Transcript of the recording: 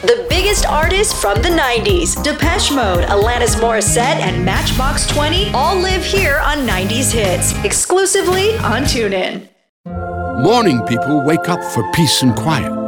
The biggest artists from the 90s, Depeche Mode, Alanis Morissette, and Matchbox 20 all live here on 90s Hits, exclusively on TuneIn. Morning people wake up for peace and quiet.